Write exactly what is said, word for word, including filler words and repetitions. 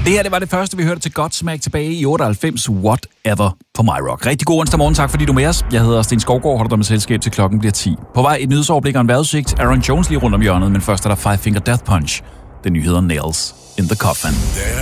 Det her, det var det første, vi hørte til Godsmack tilbage i otteoghalvfems. Whatever på My Rock. Rigtig god onsdag morgen. Tak fordi du er med os. Jeg hedder Sten Skovgaard, holder dig med selskab til klokken bliver ti. På vej et nyhedsoverblik og en vejrudsigt. Aaron Jones lige rundt om hjørnet, men først er der Five Finger Death Punch. Den nye hedder Nails in the Coffin.